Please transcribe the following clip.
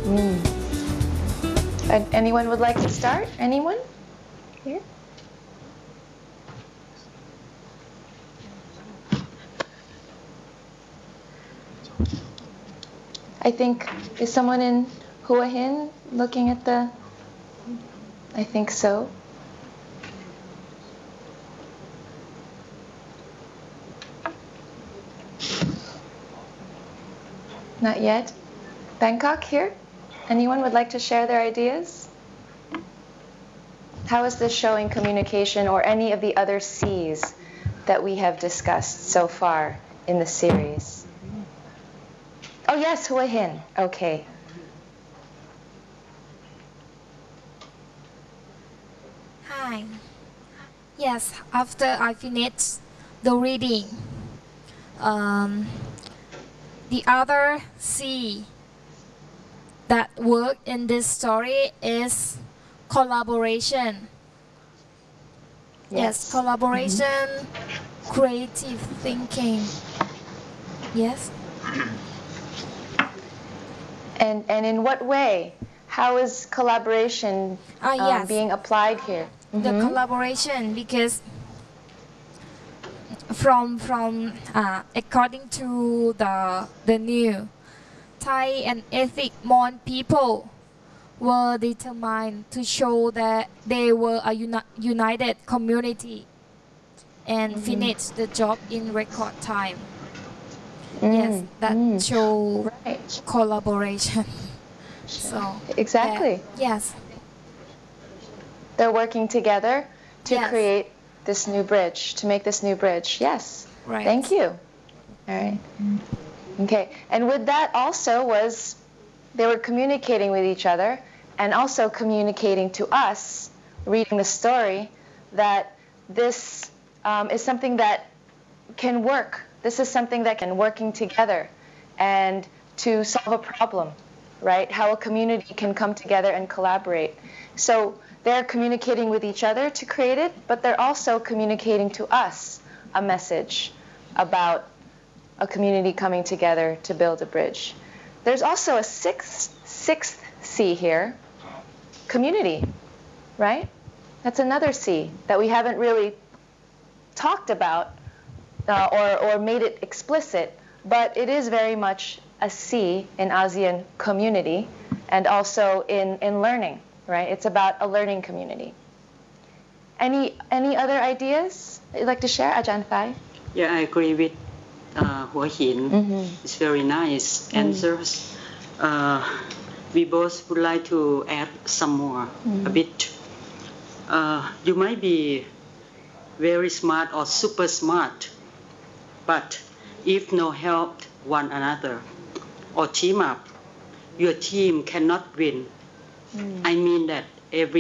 Anyone would like to start? Anyone? Here? I think, is someone in Hua Hin looking at the, I think so. Not yet. Bangkok here? Anyone would like to share their ideas? How is this showing communication or any of the other C's that we have discussed so far in the series? Oh yes, Hua Hin. Okay. Hi. Yes, after I finished the reading, the other C that work in this story is collaboration. Yes, collaboration, creative thinking. Yes. And in what way? How is collaboration Yes. being applied here? The collaboration, because from according to the new Thai and ethnic Mon people were determined to show that they were a united community and finish the job in record time. Yes, that show collaboration. So exactly. Yes. They're working together to create this new bridge, to make this new bridge. Yes. Right. Thank you. All right. Okay. And with that also was they were communicating with each other and also communicating to us, reading the story, that this is something that can work. This is something that can working together and to solve a problem, right? How a community can come together and collaborate. So they're communicating with each other to create it, but they're also communicating to us a message about a community coming together to build a bridge. There's also a sixth C here, community, right? That's another C that we haven't really talked about or made it explicit, but it is very much a C in ASEAN community and also in learning, right? It's about a learning community. Any other ideas that you'd like to share, Ajahn Thai? Yeah, I agree with Hua Hin. It's very nice answers. We both would like to add some more, a bit. You might be very smart or super smart, but if no help one another or team up, your team cannot win. I mean that every